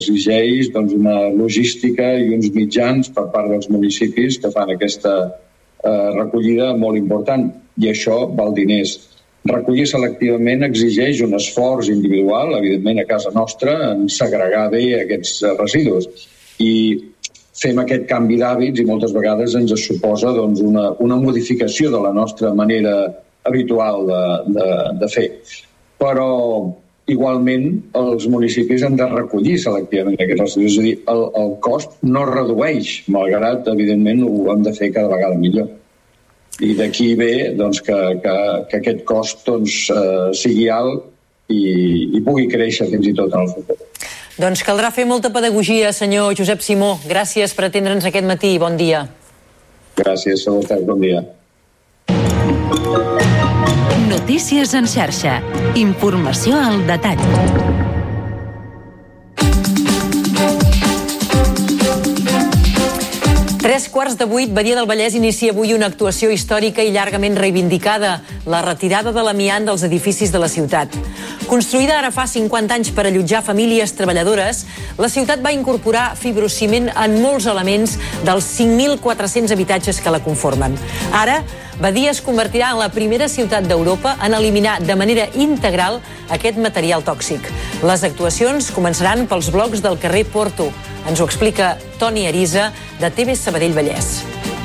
exigeix una logística i uns mitjans per part dels municipis que fan aquesta recollida molt important, i això val diners. Recollir selectivament exigeix un esforç individual, evidentment a casa nostra, en segregar bé aquests residus. I fem aquest canvi d'hàbits i moltes vegades ens suposa una modificació de la nostra manera habitual de fer. Però igualment els municipis han de recollir selectivament aquests residus, és a dir, el cost no redueix, malgrat evidentment ho hem de fer cada vegada millor. I d'aquí ve que aquest cost sigui alt i pugui créixer fins i tot en el futur. Doncs caldrà fer molta pedagogia, senyor Josep Simó. Gràcies per atendre'ns aquest matí. Bon dia. Gràcies a vostè. Bon dia. Notícies en xarxa. Informació al detall. 7:45, Badia del Vallès inicia avui una actuació històrica i llargament reivindicada, la retirada de l'amiant dels edificis de la ciutat. Construïda ara fa 50 anys per allotjar famílies treballadores, la ciutat va incorporar fibrociment en molts elements dels 5.400 habitatges que la conformen. Ara, Badia es convertirà en la primera ciutat d'Europa en eliminar de manera integral aquest material tòxic. Les actuacions començaran pels blocs del carrer Porto. Ens ho explica Toni Arisa, de TV Sabadell Vallès.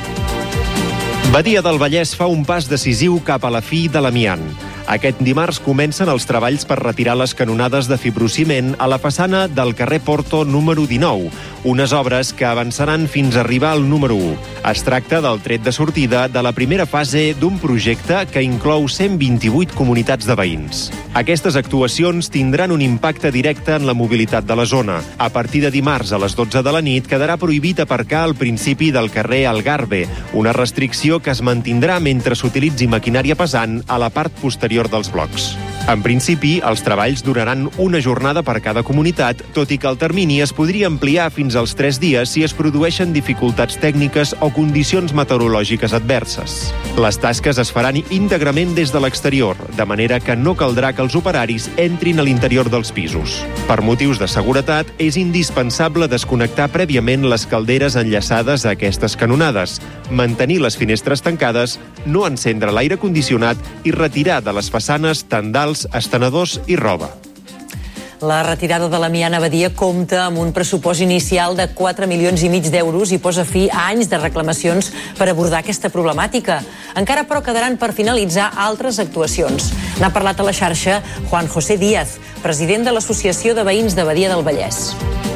Badia del Vallès fa un pas decisiu cap a la fi de l'amiant. Aquest dimarts comencen els treballs per retirar les canonades de fibrociment a la façana del carrer Porto número 19, unes obres que avançaran fins a arribar al número 1. Es tracta del tret de sortida de la primera fase d'un projecte que inclou 128 comunitats de veïns. Aquestes actuacions tindran un impacte directe en la mobilitat de la zona. A partir de dimarts a les 12 de la nit quedarà prohibit aparcar al principi del carrer Algarve, una restricció que es mantindrà mentre s'utilitzi maquinària pesant a la part posterior dels blocs. En principi, els treballs duraran una jornada per cada comunitat, tot i que el termini es podria ampliar fins als 3 dies si es produeixen dificultats tècniques o condicions meteorològiques adverses. Les tasques es faran íntegrament des de l'exterior, de manera que no caldrà que els operaris entrin a l'interior dels pisos. Per motius de seguretat, és indispensable desconnectar prèviament les calderes enllaçades a aquestes canonades, mantenir les finestres tancades, no encendre l'aire condicionat i retirar de les façanes tendals, estenedors i roba. La retirada de l'amiant a Badia compta amb un pressupost inicial de 4,5 milions d'euros i posa fi a anys de reclamacions per abordar aquesta problemàtica. Encara, però, quedaran per finalitzar altres actuacions. N'ha parlat a la xarxa Juan José Díaz, president de l'Associació de Veïns de Badia del Vallès.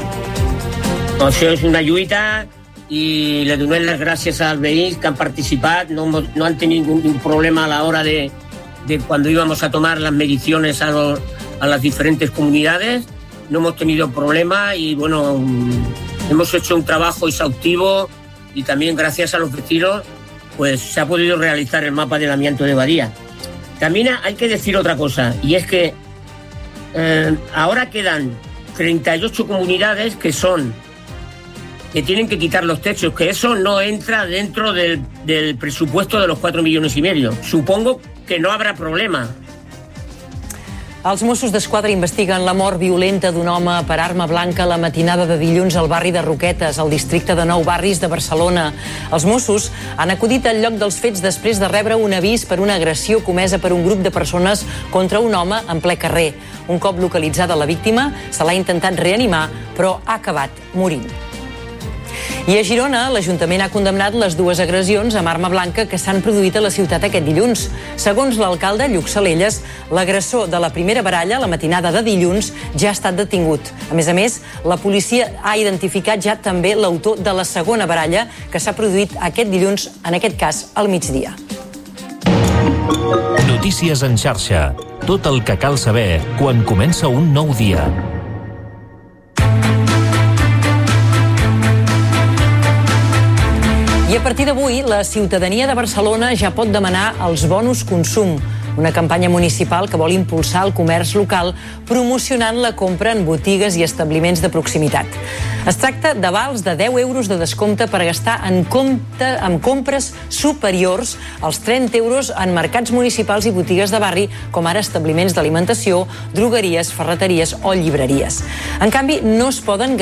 Això és una lluita i le donem les gràcies als veïns que han participat, no han tingut ningún problema a la hora de cuando íbamos a tomar las mediciones a las diferentes comunidades, no hemos tenido problema y bueno, hemos hecho un trabajo exhaustivo y también gracias a los vecinos pues se ha podido realizar el mapa del amianto de Badia. También hay que decir otra cosa, y es que ahora quedan 38 comunidades que tienen que quitar los techos, que eso no entra dentro del presupuesto de los 4,5 milions. Supongo que no habrá problema. Els Mossos d'Esquadra investiguen la mort violenta d'un home per arma blanca la matinada de dilluns al barri de Roquetes, al districte de Nou Barris de Barcelona. Els Mossos han acudit al lloc dels fets després de rebre un avís per una agressió comesa per un grup de persones contra un home en ple carrer. Un cop localitzada la víctima, se l'ha intentat reanimar, però ha acabat morint. I a Girona, l'Ajuntament ha condemnat les 2 agressions amb arma blanca que s'han produït a la ciutat aquest dilluns. Segons l'alcalde Lluc Salelles, l'agressor de la primera baralla, la matinada de dilluns, ja ha estat detingut. A més, la policia ha identificat ja també l'autor de la segona baralla que s'ha produït aquest dilluns, en aquest cas, al migdia. Notícies en xarxa. Tot el que cal saber quan comença un nou dia. I a partir d'avui, la ciutadania de Barcelona ja pot demanar els bonus consum. una campanya municipal que vol impulsar el comerç local promocionant la compra en botigues i establiments de proximitat. Es tracta de vals de 10 euros de descompte per gastar en compres superiors als 30 euros en mercats municipals i botigues de barri, com ara establiments d'alimentació, drogueries, ferreteries o llibreries. En canvi, no es poden